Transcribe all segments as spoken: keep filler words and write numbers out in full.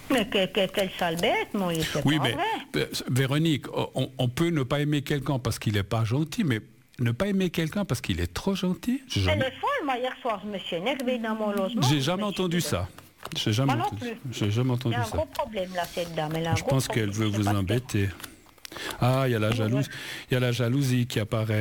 Mais que, que, quelle sale bête, moi, c'est Oui, pas mais vrai. euh, Véronique, on, on peut ne pas aimer quelqu'un parce qu'il n'est pas gentil, mais ne pas aimer quelqu'un parce qu'il est trop gentil, j'ai Elle jamais, est folle, moi, hier soir, je me suis énervée dans mon logement. j'ai je jamais me suis entendu dit, ça. J'ai jamais moi non entendu, plus. j'ai jamais Il y entendu a un ça. gros problème, là, cette dame. Elle a un Je gros pense qu'elle problème, veut je sais vous pas ce qu'elle- embêter. Ah, il y a la Oui, jalouse, ouais. il y a la jalousie qui apparaît.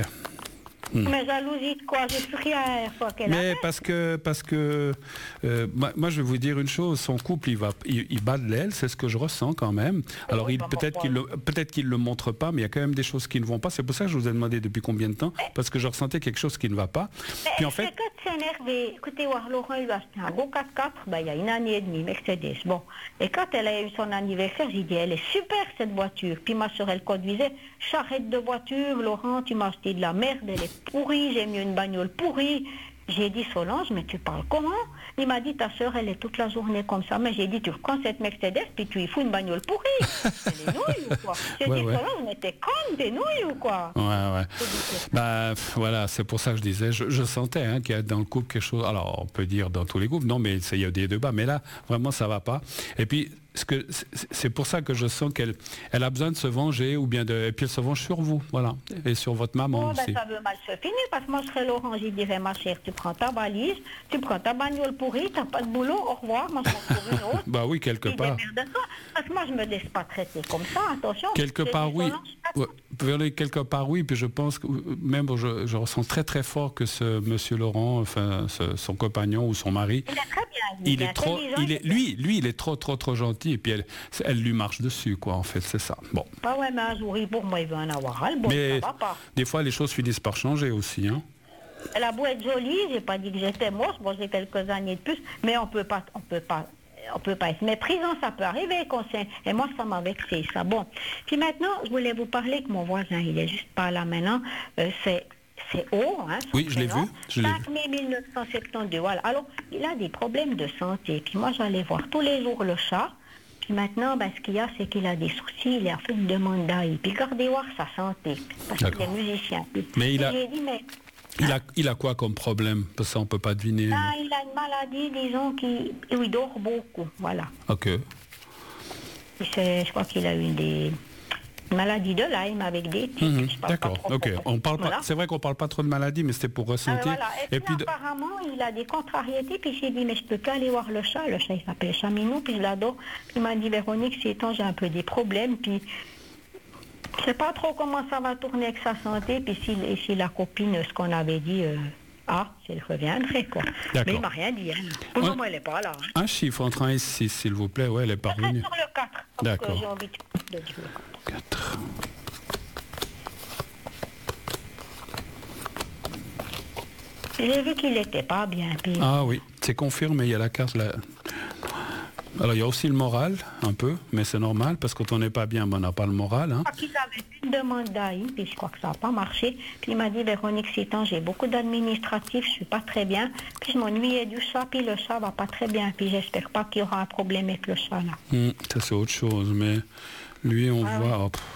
Mais jalousie de quoi? J'ai plus rien à fois qu'elle Mais a. parce que, parce que euh, moi, moi, je vais vous dire une chose, son couple, il va, il, il bat de l'aile, c'est ce que je ressens quand même. Alors, oui, il, bah, peut-être pourquoi qu'il le, peut-être qu'il le montre pas, mais il y a quand même des choses qui ne vont pas. C'est pour ça que je vous ai demandé depuis combien de temps, parce que je ressentais quelque chose qui ne va pas. Mais Puis en est-ce fait, que quand c'est énervé, écoutez, voir Laurent, il va acheter un gros quatre-quatre, ben, il y a une année et demie, Mercedes. Bon. Et quand elle a eu son anniversaire, j'ai dit, elle est super cette voiture. Puis ma soeur, elle conduisait, charrette de voiture, Laurent, tu m'as acheté de la merde, elle est pourrie, j'ai mis une bagnole pourrie. J'ai dit, Solange, mais tu parles comment? Il m'a dit, ta soeur, elle est toute la journée comme ça. Mais j'ai dit, tu prends cette Mercedes, puis tu y fous une bagnole pourrie. C'est les nouilles ou quoi? J'ai Ouais, dit, ouais. Solange, mais t'es conne, des nouilles ou quoi? ouais, ouais. J'ai dit, c'est- Bah, pff, voilà, c'est pour ça que je disais, je, je sentais hein, qu'il y a dans le couple quelque chose. Alors, on peut dire dans tous les couples, non, mais c'est- il y a des débats, mais là, vraiment, ça va pas. Et puis, ce que, c'est- c'est pour ça que je sens qu'elle elle a besoin de se venger, ou bien de. Et puis, elle se venge sur vous, voilà, et sur votre maman Oh, ben, aussi. ça veut mal se finir, parce que moi, je serais Laurent, j'y dirais, ma chère, tu prends ta valise, tu prends ta bagnole pourrie, t'as pas de boulot, au revoir, moi, je m'en trouve une autre. Bah oui, quelque Puis part. démerde-toi. Parce que moi, je me laisse pas traiter comme ça, attention. Quelque J'ai part, dit, oui. Solange, Ouais, Véronique, quelque part, oui. Puis je pense que même je, je ressens très très fort que ce monsieur Laurent, enfin ce- son compagnon ou son mari, il est très bien. il est est trop, intelligent, il est, lui, lui, il est trop trop trop gentil. Et puis elle, elle lui marche dessus, quoi. En fait, c'est ça. Bon. Ah ouais, mais un jour, il- pour moi, il veut en avoir ras le bon, Mais ça va pas. des fois, les choses finissent par changer aussi, hein. Elle a beau être jolie, j'ai pas dit que j'étais moche, bon, j'ai quelques années de plus, mais on peut pas, on peut pas, on peut pas être méprisant, ça peut arriver, qu'on sait. Et moi, ça m'a vexé, ça. Bon. Puis maintenant, je voulais vous parler que mon voisin, il est juste pas là maintenant, euh, c'est c'est haut, hein, son Oui, je l'ai prénom, vu, je l'ai vu. cinq mai mille neuf cent soixante-douze, voilà. Alors, il a des problèmes de santé. Puis moi, j'allais voir tous les jours le chat. Puis maintenant, ben, ce qu'il y a, c'est qu'il a des soucis, il a fait une demande d'ail. Puis regardez voir sa santé, parce qu'il est D'accord. musicien. Puis, Mais il puis a- j'ai dit, mais Il a, il a quoi comme problème? Parce que ça, on peut pas deviner. ah, il a une maladie, disons, qui, où il dort beaucoup, voilà. Ok. Puis c'est- je crois qu'il a eu des maladies de Lyme avec des tiques. Mhm, je parle pas D'accord. trop Ok. pour- On parle pas. Voilà. C'est vrai qu'on parle pas trop de maladie, mais c'était pour Ah, ressentir. voilà. Et, puis, de- apparemment, il a des contrariétés, puis j'ai dit, mais je peux pas aller voir le chat. Le chat, il s'appelle Chaminou, puis je l'adore. Puis il m'a dit, Véronique, ces temps, j'ai un peu des problèmes, puis je sais pas trop comment ça va tourner avec sa santé, puis si, et si la copine, ce qu'on avait dit, euh, ah, si elle reviendrait, quoi. D'accord. Mais il m'a rien dit, hein. Pour le Ouais. moment, elle n'est pas là. hein. Un chiffre entre un et six, s'il vous plaît. Ouais, elle est Je reste parvenue. sur le quatre, parce que D'accord. j'ai envie de, de dire le quatre. Quatre. J'ai vu qu'il n'était pas bien, puis... Ah oui, c'est confirmé, il y a la carte là. Alors il y a aussi le moral, un peu, mais c'est normal, parce que quand on n'est pas bien, ben, on n'a pas le moral. Hein. Je crois qu'il avait fait une demande d'A I, puis je crois que ça n'a pas marché. Puis il m'a dit, Véronique Citan, j'ai beaucoup d'administratifs, je suis pas très bien. Puis je m'ennuyais du chat, puis le chat va pas très bien. Puis j'espère pas qu'il y aura un problème avec le chat, là. Hum, ça c'est autre chose, mais lui on Ah voit... oh, pff.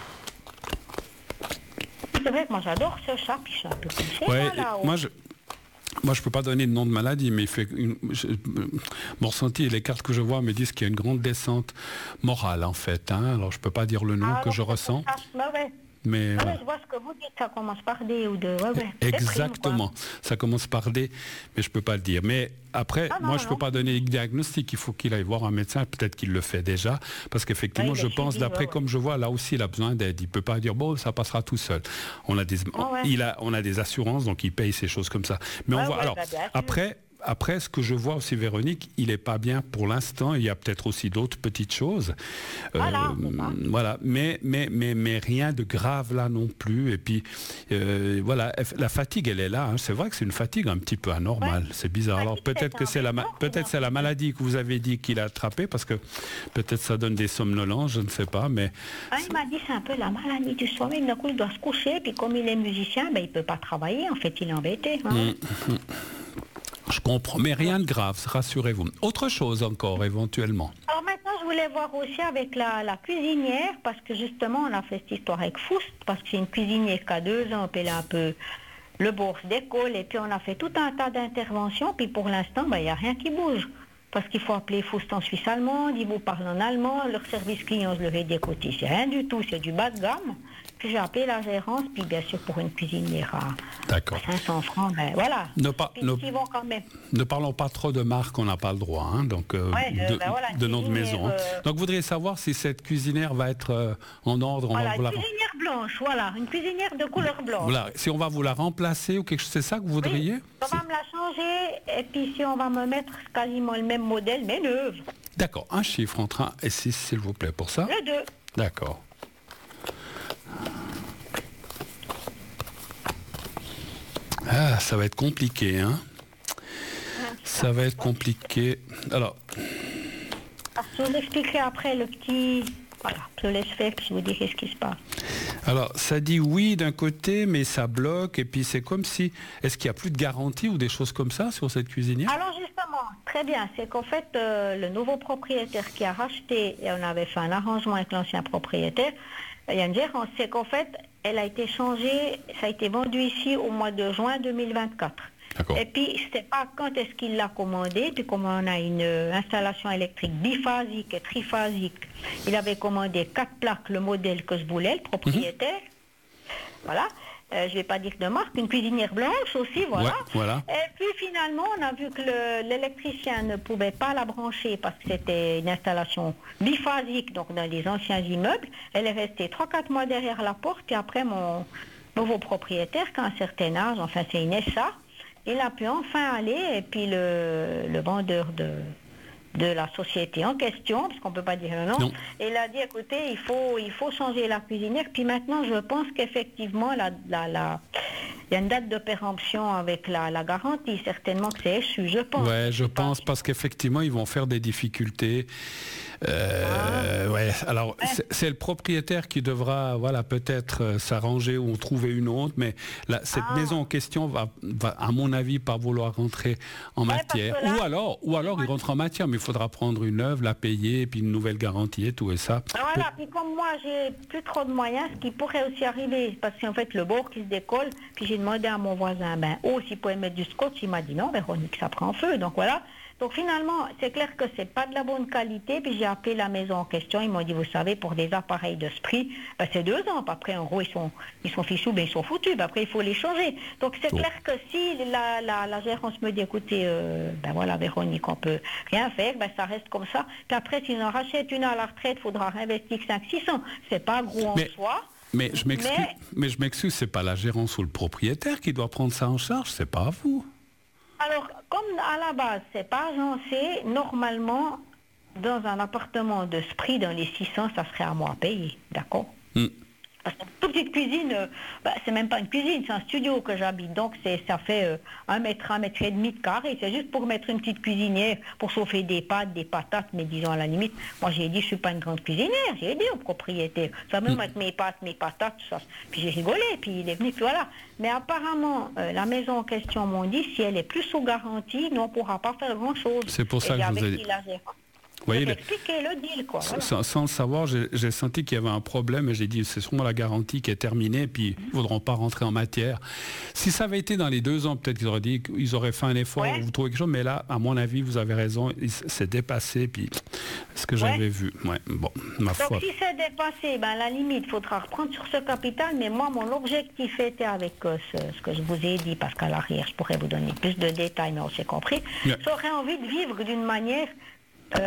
C'est vrai que moi j'adore ce chat, puis je suis un peu couché, Ouais, là, là-haut. moi je... Moi, je peux pas donner de nom de maladie, mais il fait une, je- mon ressenti et les cartes que je vois me disent qu'il y a une grande descente morale, en fait. Hein. Alors, je peux pas dire le nom Ah, que alors, je c'est pour ressens, ça. Bah ouais. mais... Ah, voilà. ouais, je vois ce que vous dites, ça commence par des ou deux. Ouais, ouais. Déprime, Exactement. quoi. Ça commence par des, mais je peux pas le dire. Mais après, Ah non, moi, je non. peux pas donner de diagnostic. Il faut qu'il aille voir un médecin. Peut-être qu'il le fait déjà, parce qu'effectivement, Ouais, il je est pense, suivi, d'après ouais, ouais. comme je vois, là aussi, il a besoin d'aide. Il peut pas dire bon, ça passera tout seul. On a des, Ah ouais. il a, on a des assurances, donc il paye ces choses comme ça. Mais Ouais, on voit. ouais, Alors bah, bien sûr. après. Après, ce que je vois aussi, Véronique, il n'est pas bien pour l'instant. Il y a peut-être aussi d'autres petites choses. Voilà, c'est ça. Voilà. Mais, mais, mais, mais rien de grave là non plus. Et puis, euh, voilà, la fatigue, elle est là. Hein. C'est vrai que c'est une fatigue un petit peu anormale. Ouais. C'est bizarre. Alors Fatigue, peut-être c'est que c'est la, ma- embêtant, peut-être c'est la maladie que vous avez dit qu'il a attrapée, parce que peut-être ça donne des somnolences, je ne sais pas. Mais Ah, il m'a dit c'est un peu la maladie du sommeil. D'un coup, il doit se coucher, puis comme il est musicien, ben, il ne peut pas travailler. En fait, il est embêté. Hein. je comprends. Mais rien de grave, rassurez-vous. Autre chose encore, éventuellement. Alors maintenant, je voulais voir aussi avec la, la cuisinière, parce que justement, on a fait cette histoire avec Foust, parce que c'est une cuisinière qui a deux ans, puis elle a un peu le bourse d'école, et puis on a fait tout un tas d'interventions, puis pour l'instant, ben, il n'y a rien qui bouge. parce qu'il faut appeler Faust en Suisse allemande, ils vous parlent en allemand, leur service client, je leur ai dit, écoutez, c'est rien du tout, c'est du bas de gamme. Puis j'ai appelé la gérance, puis bien sûr pour une cuisinière à, à cinq cents francs, ben voilà. Ne, pas, ne, vont quand même. ne parlons pas trop de marque, on n'a pas le droit, hein, donc, euh, ouais, euh, de, ben voilà, de nom de maison. Hein. Euh... Donc vous voudriez savoir si cette cuisinière va être euh, en ordre. Voilà, on va vous une la... cuisinière blanche, voilà, une cuisinière de couleur blanche. Voilà, si on va vous la remplacer ou quelque chose, c'est ça que vous voudriez? Oui, on va me la changer, et puis si on va me mettre quasiment le même modèle, mais neuve. D'accord, un chiffre entre un et six, s'il vous plaît, pour ça. Le deux. D'accord. Ah, ça va être compliqué, hein. Ça va être compliqué. Alors. Je vous expliquerai après le petit... Voilà, je laisse faire, puis je vous dirai ce qui se passe. Alors, ça dit oui d'un côté, mais ça bloque, et puis c'est comme si... Est-ce qu'il n'y a plus de garantie ou des choses comme ça sur cette cuisinière? Alors justement, très bien, c'est qu'en fait, euh, le nouveau propriétaire qui a racheté, et on avait fait un arrangement avec l'ancien propriétaire, il y a une gérance, c'est qu'en fait, elle a été changée, ça a été vendu ici au mois de juin deux mille vingt-quatre. Et puis, je ne sais pas quand est-ce qu'il l'a commandé, puis comme on a une euh, installation électrique biphasique et triphasique, il avait commandé quatre plaques, le modèle que je voulais, le propriétaire. Mm-hmm. Voilà. Euh, je ne vais pas dire de marque, une cuisinière blanche aussi, voilà. Ouais, voilà. Et puis finalement, on a vu que le, l'électricien ne pouvait pas la brancher parce que c'était une installation biphasique, donc dans les anciens immeubles. Elle est restée trois quatre mois derrière la porte, et après mon nouveau propriétaire, qui a un certain âge, enfin c'est une S A, il a pu enfin aller, et puis le, le vendeur de, de la société en question, parce qu'on ne peut pas dire le nom, non. Il a dit, écoutez, il faut, il faut changer la cuisinière, puis maintenant je pense qu'effectivement, la, la, la, il y a une date de péremption avec la, la garantie, certainement que c'est échu, je pense. Oui, je pense, parce qu'effectivement, ils vont faire des difficultés. Euh, ah. ouais. Alors, ouais. C'est, c'est le propriétaire qui devra, voilà, peut-être euh, s'arranger ou trouver une autre, mais la, cette ah. maison en question va, va, à mon avis, pas vouloir rentrer en ouais, matière. Là, ou alors, ou alors il rentre en matière, mais il faudra prendre une œuvre, la payer, et puis une nouvelle garantie et tout, et ça. Voilà, pour... puis comme moi, j'ai plus trop de moyens, ce qui pourrait aussi arriver, parce qu'en fait, le bord qui se décolle, puis j'ai demandé à mon voisin, ben, oh, s'il pouvait mettre du scotch, il m'a dit non, Véronique, ça prend feu, donc voilà. Donc finalement, c'est clair que c'est pas de la bonne qualité, puis j'ai appelé la maison en question, ils m'ont dit, vous savez, pour des appareils de ce prix, ben c'est deux ans, puis après en gros ils sont, ils sont fichus, ben ils sont foutus, ben après il faut les changer. Donc c'est oh. clair que si la, la, la gérance me dit, écoutez, euh, ben voilà Véronique, on peut rien faire, ben ça reste comme ça, puis après s'ils en rachètent une à la retraite, il faudra réinvestir cinq six cents, c'est pas gros en Mais... soi. Mais je m'excuse, mais... mais je m'excuse, c'est pas la gérance ou le propriétaire qui doit prendre ça en charge, c'est pas à vous. Alors, comme à la base, c'est pas agencé, normalement, dans un appartement de ce prix, dans les six cents, ça serait à moi à payer, d'accord mm. Parce que toute petite cuisine, euh, bah, c'est même pas une cuisine, c'est un studio que j'habite, donc c'est, ça fait euh, un mètre, un mètre et demi de carré, c'est juste pour mettre une petite cuisinière, pour chauffer des pâtes, des patates, mais disons à la limite, moi j'ai dit, je suis pas une grande cuisinière, j'ai dit au propriétaire, ça va me mettre mes pâtes, mes patates, tout ça, puis j'ai rigolé, puis il est venu, puis voilà. Mais apparemment, euh, la maison en question m'ont dit, si elle est plus sous garantie, nous on pourra pas faire grand chose. C'est pour ça et que je vous ai dit. Vous voyez, le... expliquer le deal, quoi. Voilà. Sans, sans le savoir, j'ai, j'ai senti qu'il y avait un problème et j'ai dit c'est sûrement la garantie qui est terminée, puis mmh. ils ne voudront pas rentrer en matière. Si ça avait été dans les deux ans, peut-être qu'ils auraient dit qu'ils auraient fait un effort, ouais. vous trouvez quelque chose, mais là, à mon avis, vous avez raison, c'est dépassé, puis ce que j'avais ouais. vu. Ouais, bon, ma Donc foi. si c'est dépassé, ben, à la limite, il faudra reprendre sur ce capital, mais moi, mon objectif était avec euh, ce, ce que je vous ai dit, parce qu'à l'arrière, je pourrais vous donner plus de détails, mais on s'est compris. Ouais. J'aurais envie de vivre d'une manière... Euh,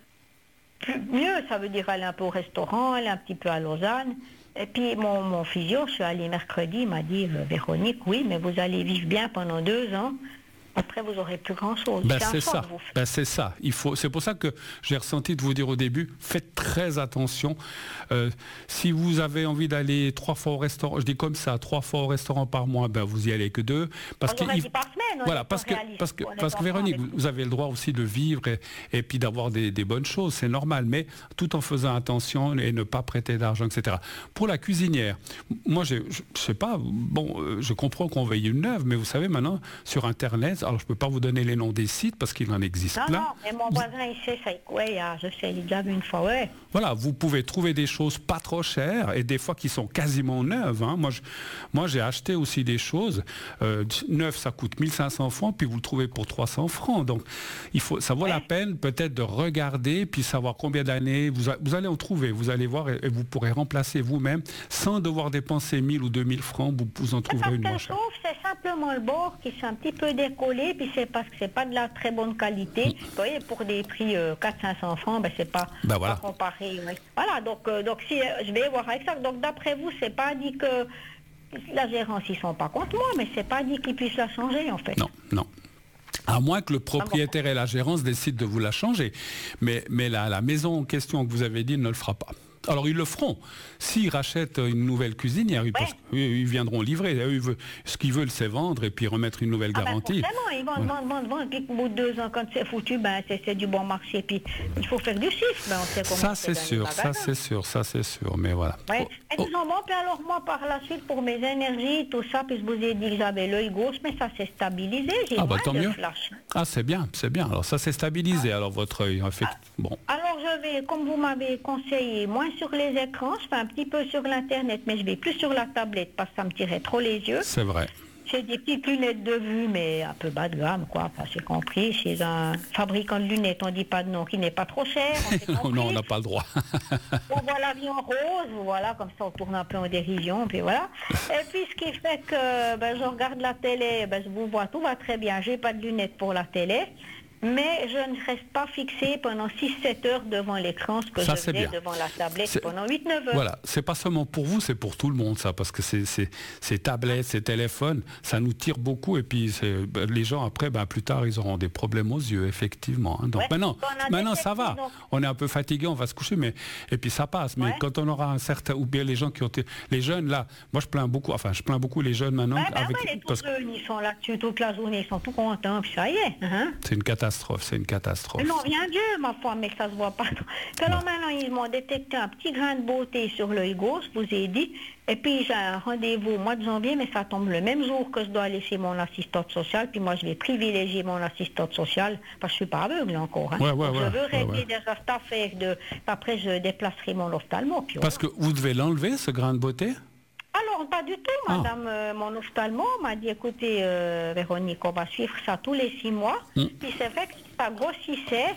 Plus, mieux, ça veut dire aller un peu au restaurant, aller un petit peu à Lausanne. Et puis mon, mon physio, je suis allée mercredi, il m'a dit, Véronique, oui, mais vous allez vivre bien pendant deux ans. Après, vous n'aurez plus grand-chose. Ben, c'est ça. Ben, c'est ça. Il faut. C'est pour ça que j'ai ressenti de vous dire au début, faites très attention. Euh, si vous avez envie d'aller trois fois au restaurant, je dis comme ça, trois fois au restaurant par mois, ben vous y allez que deux. Parce que il... par semaine, voilà, parce que parce que parce que Véronique, vous, vous avez le droit aussi de vivre et, et puis d'avoir des, des bonnes choses, c'est normal, mais tout en faisant attention et ne pas prêter d'argent, et cetera. Pour la cuisinière, moi, je, je, je sais pas. Bon, euh, je comprends qu'on veille une neuve, mais vous savez maintenant sur Internet. Alors, je ne peux pas vous donner les noms des sites parce qu'il en existe non, plein. Non, mais mon voisin, il sait, ça, ouais, je sais, il l'a vu une fois, ouais. Voilà, vous pouvez trouver des choses pas trop chères et des fois qui sont quasiment neuves. Hein. Moi, je, moi, j'ai acheté aussi des choses. Euh, neuves, ça coûte mille cinq cents francs, puis vous le trouvez pour trois cents francs. Donc, il faut, ça vaut ouais. la peine peut-être de regarder, puis savoir combien d'années, vous, a, vous allez en trouver, vous allez voir, et, et vous pourrez remplacer vous-même, sans devoir dépenser mille ou deux mille francs, vous, vous en trouverez une moins chère. C'est simplement le bord qui s'est un petit peu décollé, puis c'est parce que c'est pas de la très bonne qualité. Mmh. Vous voyez, pour des prix euh, quatre cents à cinq cents francs, ben c'est pas, ben voilà. pas comparé. Ouais. Voilà, donc, euh, donc si, euh, je vais voir avec ça. Donc d'après vous, c'est pas dit que la gérance, ils sont pas contre moi, mais c'est pas dit qu'ils puissent la changer en fait. Non, non. À moins que le propriétaire et la gérance décident de vous la changer. Mais, mais la, la maison en question que vous avez dit ne le fera pas. Alors ils le feront. S'ils rachètent une nouvelle cuisine, ils, ouais. parce ils viendront livrer. Eux, ils veulent, ce qu'ils veulent, c'est vendre et puis remettre une nouvelle ah garantie. Ben ils vendent, voilà. vendent, vendent, vendent. Puis au bout de deux ans, quand c'est foutu, ben, c'est du bon marché. Puis il faut faire du chiffre. Ben, on sait comment ça c'est sûr, ça c'est sûr, ça c'est sûr. Mais voilà. Ouais. Oh. Et bon, puis alors moi, par la suite, pour mes énergies, tout ça, puis je vous ai dit que j'avais l'œil gauche, mais ça s'est stabilisé. Ah bah tant mieux. Flash. Ah c'est bien, c'est bien. Alors ça s'est stabilisé. Ah. Alors votre œil, en fait, ah. bon. Alors je vais, comme vous m'avez conseillé, moins sur les écrans, je fais un petit peu sur l'internet, mais je vais plus sur la tablette parce que ça me tirait trop les yeux. C'est vrai. J'ai des petites lunettes de vue, mais un peu bas de gamme, quoi. Enfin, j'ai compris. Chez un fabricant de lunettes, on dit pas de nom, qui n'est pas trop cher. Non, on n'a pas le droit. On voit l'avion rose, voilà, comme ça on tourne un peu en dérision, puis voilà. Et puis ce qui fait que ben, je regarde la télé, ben, je vous vois, tout va très bien. J'ai pas de lunettes pour la télé. Mais je ne reste pas fixée pendant six sept heures devant l'écran, ce que ça, je faisais devant la tablette pendant huit neuf heures. Voilà, c'est pas seulement pour vous, c'est pour tout le monde ça, parce que c'est, c'est, ces tablettes, ces téléphones, ça nous tire beaucoup et puis c'est, ben, les gens après, ben, plus tard, ils auront des problèmes aux yeux, effectivement. Hein. Donc ouais, maintenant, maintenant ça va, donc... on est un peu fatigué, on va se coucher, mais et puis ça passe. Mais ouais. quand on aura un certain, ou bien les gens qui ont été, les jeunes là, moi je plains beaucoup, enfin je plains beaucoup les jeunes maintenant. Ouais, ben avec, ouais, les parce... jeunes, ils sont là-dessus toute la journée, ils sont tout contents, puis ça y est. Hein. C'est une catastrophe. C'est une catastrophe. Non, bien Dieu, ma foi, mais ça se voit pas. Que alors maintenant, ils m'ont détecté un petit grain de beauté sur l'œil gauche, je vous ai dit. Et puis j'ai un rendez-vous au mois de janvier, mais ça tombe le même jour que je dois aller chez mon assistante sociale. Puis moi, je vais privilégier mon assistante sociale, parce que je suis pas aveugle encore. Hein. Ouais, ouais, Donc, ouais, je veux régler ouais, ouais. déjà cette affaire de... Après, je déplacerai mon ophtalmo. Puis parce voilà. que vous devez l'enlever, ce grain de beauté? Alors, pas du tout, madame. Ah. Euh, mon ophtalmo m'a dit, écoutez, euh, Véronique, on va suivre ça tous les six mois. Mm. Puis c'est vrai que ça grossissait.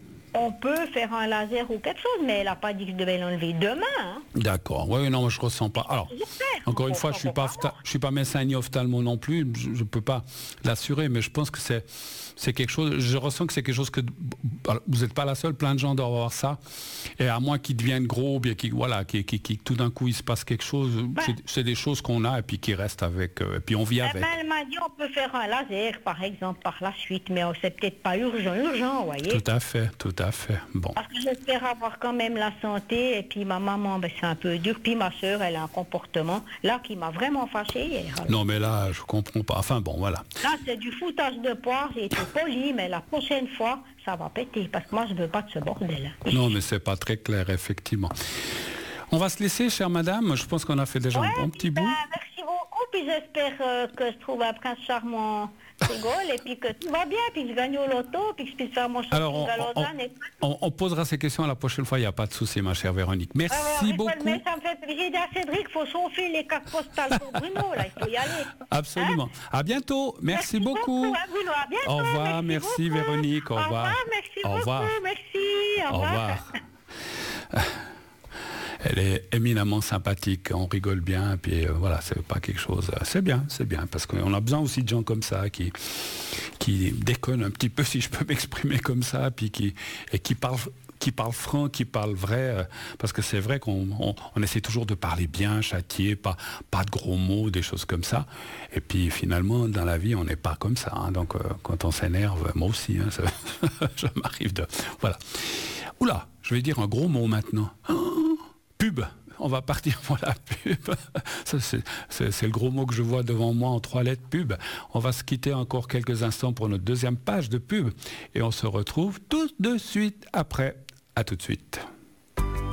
On peut faire un laser ou quelque chose, mais elle n'a pas dit que je devais l'enlever demain. Hein. D'accord. Oui, non, je ne ressens pas. Alors, encore une fois, je ne suis, pas je suis pas médecin ni ophtalmo non plus. Je ne peux pas l'assurer, mais je pense que c'est, c'est quelque chose... Je ressens que c'est quelque chose que... Vous n'êtes pas la seule, plein de gens doivent avoir ça. Et à moins qu'ils deviennent gros, bien qu'ils, voilà, qui, qui, qui, tout d'un coup, il se passe quelque chose. Ben, c'est, c'est des choses qu'on a et puis qui restent avec... Euh, et puis on vit avec. Ben, elle m'a dit on peut faire un laser, par exemple, par la suite, mais c'est peut-être pas urgent, urgent, vous voyez. Tout à fait, tout à fait. Bon. Parce que j'espère avoir quand même la santé, et puis ma maman, ben, c'est un peu dur, puis ma soeur, elle a un comportement, là, qui m'a vraiment fâché hier. Alors. Non, mais là, je comprends pas. Enfin, bon, voilà. Là, c'est du foutage de poire, j'ai été poli, mais la prochaine fois, ça va péter, parce que moi, je veux pas de ce bordel. Non, mais c'est pas très clair, effectivement. On va se laisser, chère madame. Je pense qu'on a fait déjà ouais, un bon petit ben, bout. Merci beaucoup, puis j'espère euh, que je trouve un prince charmant rigole, et puis que tout va bien, puis que je gagne au loto, puis que je puisse faire mon shopping Alors, on, à Lausanne. Et... on, on posera ces questions la prochaine fois, il n'y a pas de souci, ma chère Véronique. Merci ah ouais, beaucoup. Mais ça me fait plaisir. J'ai dit à Cédric, il faut chauffer les cartes postales pour Bruno, là, il faut y aller. Absolument. Hein? À bientôt. Merci, merci beaucoup. beaucoup. À Bruno, à bientôt. Au revoir, merci, merci Véronique. Au revoir. Au revoir, merci au revoir. beaucoup, merci. Au revoir. Au revoir. Elle est éminemment sympathique, on rigole bien, et puis euh, voilà, c'est pas quelque chose... C'est bien, c'est bien, parce qu'on a besoin aussi de gens comme ça, qui, qui déconnent un petit peu, si je peux m'exprimer comme ça, puis qui, et qui parlent... qui parle franc, qui parle vrai, euh, parce que c'est vrai qu'on on, on essaie toujours de parler bien, châtier, pas, pas de gros mots, des choses comme ça. Et puis finalement, dans la vie, on n'est pas comme ça. Hein, donc euh, quand on s'énerve, moi aussi, hein, ça, ça m'arrive de... Voilà. Oula, je vais dire un gros mot maintenant. Oh, pub. On va partir pour la pub. Ça, c'est, c'est, c'est le gros mot que je vois devant moi en trois lettres, pub. On va se quitter encore quelques instants pour notre deuxième page de pub. Et on se retrouve tout de suite après. À tout de suite.